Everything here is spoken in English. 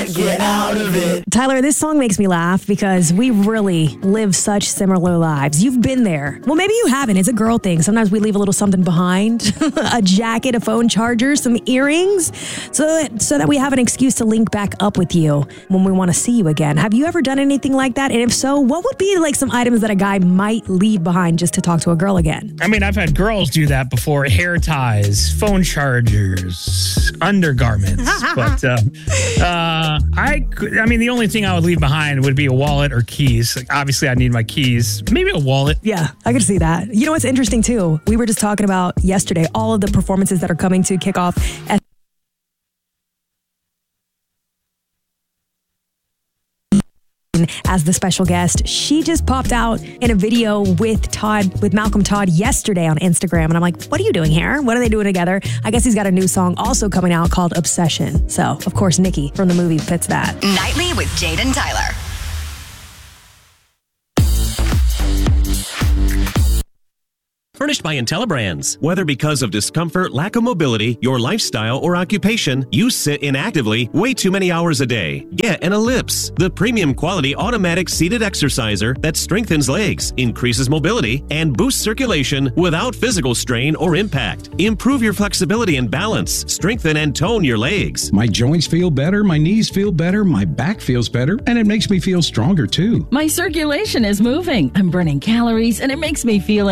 can't get out of it. Tyler, this song makes me laugh because we really live such similar lives. You've been there. Well, maybe you haven't. It's a girl thing. Sometimes we leave a little something behind. A jacket, a phone charger, some earrings, so that we have an excuse to link back up with you when we want to see you again. Have you ever done anything like that? And if so, what would be like some items that a guy might leave behind just to talk to a girl again? I mean, I've had girls do that before. Hair ties, phone chargers, undergarments. But I mean, the only thing I would leave behind would be a wallet or keys. Like, obviously, I need my keys. Maybe a wallet. Yeah, I could see that. You know what's interesting, too? We were just talking about yesterday all of the performances that are coming to kick off as the special guest. She just popped out in a video with Malcolm Todd yesterday on Instagram. And I'm like, what are you doing here? What are they doing together? I guess he's got a new song also coming out called Obsession. So, of course, Nikki from the movie fits that. Nightly with Jade and Tyler. Furnished by IntelliBrands. Whether because of discomfort, lack of mobility, your lifestyle, or occupation, you sit inactively way too many hours a day. Get an Ellipse, the premium quality automatic seated exerciser that strengthens legs, increases mobility, and boosts circulation without physical strain or impact. Improve your flexibility and balance. Strengthen and tone your legs. My joints feel better, my knees feel better, my back feels better, and it makes me feel stronger too. My circulation is moving. I'm burning calories, and it makes me feel